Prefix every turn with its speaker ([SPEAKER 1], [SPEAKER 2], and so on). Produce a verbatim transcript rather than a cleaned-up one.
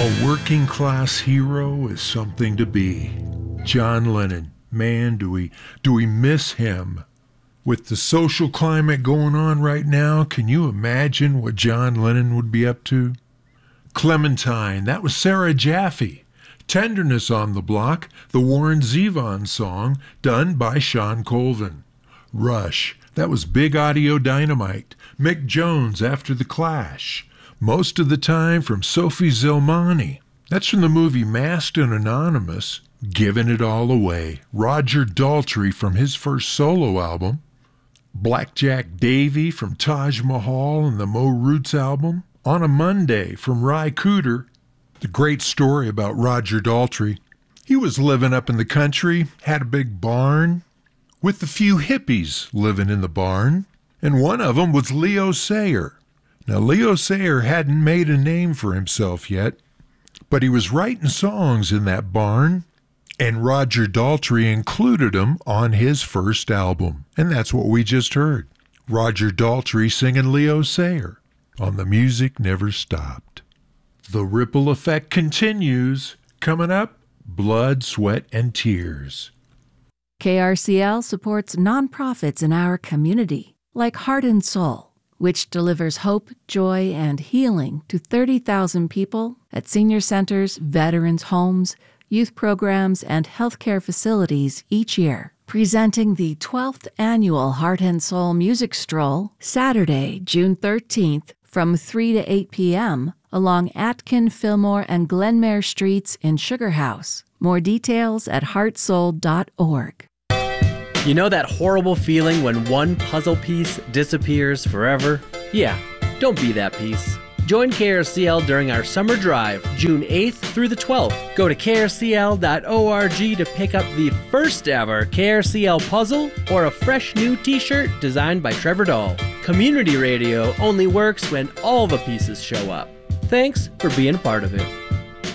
[SPEAKER 1] A working class hero is something to be. John Lennon, man, do we do we miss him. With the social climate going on right now, can you imagine what John Lennon would be up to? Clementine, that was Sarah Jaffe. Tenderness on the Block, the Warren Zevon song, done by Sean Colvin. Rush, that was Big Audio Dynamite. Mick Jones, After the Clash. Most of the Time from Sophie Zilmani. That's from the movie Masked and Anonymous. Giving It All Away. Roger Daltrey from his first solo album. Blackjack Davy from Taj Mahal and the Mo Roots album. On a Monday from Ry Cooder. The great story about Roger Daltrey. He was living up in the country, had a big barn, with a few hippies living in the barn, and one of them was Leo Sayer. Now, Leo Sayer hadn't made a name for himself yet, but he was writing songs in that barn, and Roger Daltrey included him on his first album. And that's what we just heard. Roger Daltrey singing Leo Sayer on The Music Never Stopped. The ripple effect continues. Coming up, Blood, Sweat, and Tears.
[SPEAKER 2] K R C L supports nonprofits in our community, like Heart and Soul, which delivers hope, joy, and healing to thirty thousand people at senior centers, veterans' homes, youth programs, and healthcare facilities each year. Presenting the twelfth Annual Heart and Soul Music Stroll, Saturday, June thirteenth, from three to eight p.m., along Atkin, Fillmore, and Glenmere Streets in Sugar House. More details at heart soul dot org.
[SPEAKER 3] You know that horrible feeling when one puzzle piece disappears forever? Yeah, don't be that piece. Join K R C L during our summer drive, June eighth through the twelfth. Go to K R C L dot org to pick up the first ever K R C L puzzle or a fresh new t-shirt designed by Trevor Dahl. Community radio only works when all the pieces show up. Thanks for being a part of it.